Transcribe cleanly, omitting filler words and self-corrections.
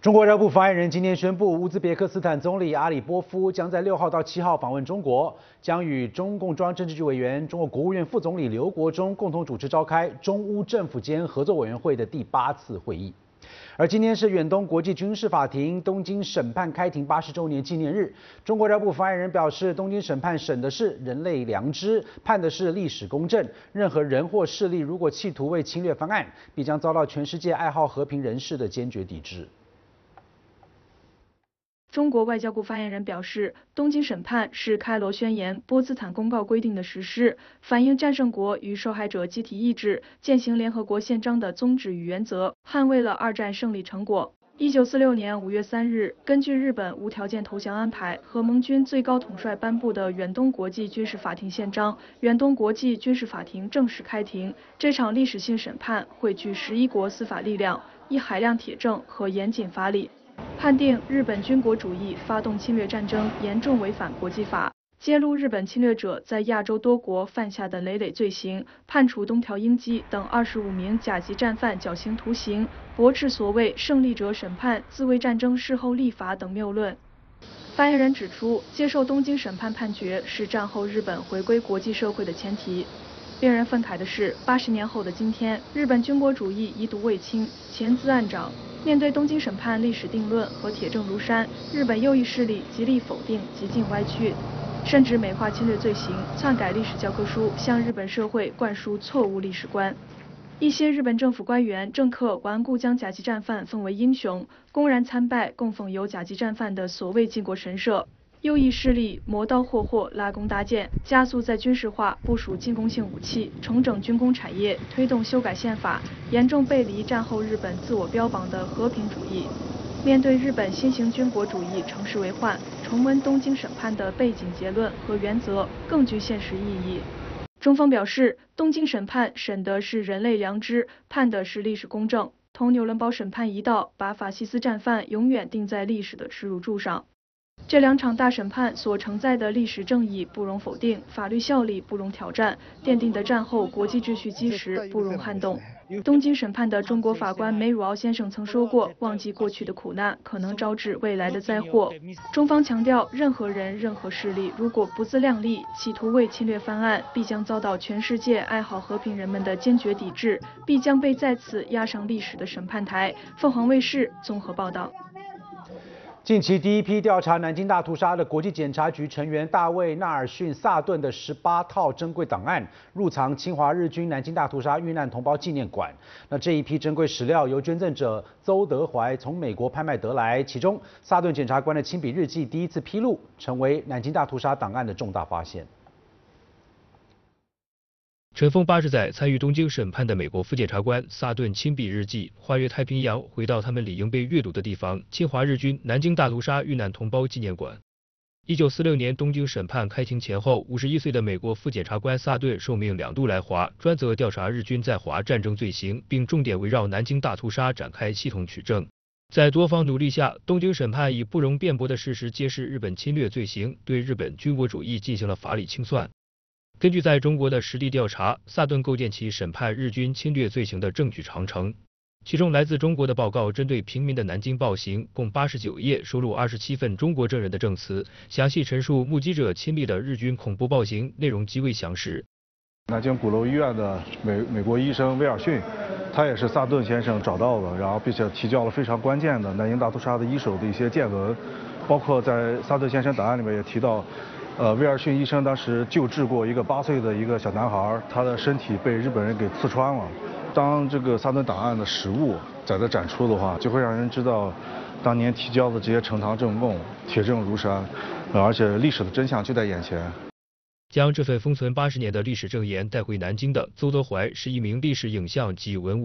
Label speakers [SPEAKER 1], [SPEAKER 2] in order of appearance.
[SPEAKER 1] 中国外交部发言人今天宣布，乌兹别克斯坦总理阿里波夫将在6号到7号访问中国，将与中共中央政治局委员、中国国务院副总理刘国中共同主持召开中乌政府间合作委员会的第8次会议。而今天是远东国际军事法庭东京审判开庭80周年纪念日。中国外交部发言人表示，东京审判审的是人类良知，判的是历史公正。任何人或势力如果企图为侵略翻案，必将遭到全世界爱好和平人士的坚决抵制。
[SPEAKER 2] 中国外交部发言人表示，东京审判是开罗宣言、波茨坦公告规定的实施，反映战胜国与受害者集体意志，践行联合国宪章的宗旨与原则，捍卫了二战胜利成果。1946年5月3日，根据日本无条件投降安排和盟军最高统帅颁布的远东国际军事法庭宪章，远东国际军事法庭正式开庭。这场历史性审判汇聚11国司法力量，以海量铁证和严谨法理，判定日本军国主义发动侵略战争严重违反国际法，揭露日本侵略者在亚洲多国犯下的累累罪行，判处东条英机等25名甲级战犯绞刑徒刑，驳斥所谓胜利者审判、自卫战争事后立法等谬论。发言人指出，接受东京审判判决是战后日本回归国际社会的前提。令人愤慨的是，80年后的今天，日本军国主义遗毒未清，潜滋暗长。面对东京审判历史定论和铁证如山，日本右翼势力极力否定、极尽歪曲，甚至美化侵略罪行，篡改历史教科书，向日本社会灌输错误历史观。一些日本政府官员、政客顽固将甲级战犯奉为英雄，公然参拜供奉有甲级战犯的所谓靖国神社。右翼势力磨刀霍霍、拉弓搭箭，加速在军事化部署进攻性武器，重整军工产业，推动修改宪法，严重背离战后日本自我标榜的和平主义。面对日本新型军国主义乘势为患，重温东京审判的背景结论和原则更具现实意义。中方表示，东京审判审的是人类良知，判的是历史公正，同纽伦堡审判一道，把法西斯战犯永远钉在历史的耻辱柱上。这2场大审判所承载的历史正义不容否定，法律效力不容挑战，奠定的战后国际秩序基石不容撼动。东京审判的中国法官梅汝敖先生曾说过，忘记过去的苦难，可能招致未来的灾祸。中方强调，任何人、任何势力如果不自量力，企图为侵略翻案，必将遭到全世界爱好和平人们的坚决抵制，必将被再次押上历史的审判台。凤凰卫视综合报道。
[SPEAKER 1] 近期第一批调查南京大屠杀的国际检察局成员大卫·纳尔逊·萨顿的18套珍贵档案入藏侵华日军南京大屠杀遇难同胞纪念馆。那这一批珍贵史料由捐赠者邹德怀从美国拍卖得来，其中萨顿检察官的亲笔日记第一次披露，成为南京大屠杀档案的重大发现。
[SPEAKER 3] 尘封80载，参与东京审判的美国副检察官萨顿亲笔日记，跨越太平洋，回到他们理应被阅读的地方——侵华日军南京大屠杀遇难同胞纪念馆。1946年东京审判开庭前后，51岁的美国副检察官萨顿受命2度来华，专责调查日军在华战争罪行，并重点围绕南京大屠杀展开系统取证。在多方努力下，东京审判以不容辩驳的事实揭示日本侵略罪行，对日本军国主义进行了法理清算。根据在中国的实地调查，萨顿构建起审判日军侵略罪行的证据长城。其中来自中国的报告针对平民的南京暴行共89页，收录27份中国证人的证词，详细陈述目击者亲历的日军恐怖暴行，内容极为详实。
[SPEAKER 4] 南京鼓楼医院的美国医生威尔逊，他也是萨顿先生找到的，然后并且提交了非常关键的南京大屠杀的一手的一些见闻，包括在萨顿先生档案里面也提到。威尔逊医生当时救治过一个8岁的一个小男孩，他的身体被日本人给刺穿了。当这个萨顿档案的实物在这展出的话，就会让人知道当年提交的这些呈堂证供铁证如山，而且历史的真相就在眼前。
[SPEAKER 3] 将这份封存80年的历史证言带回南京的邹德怀是一名历史影像及文物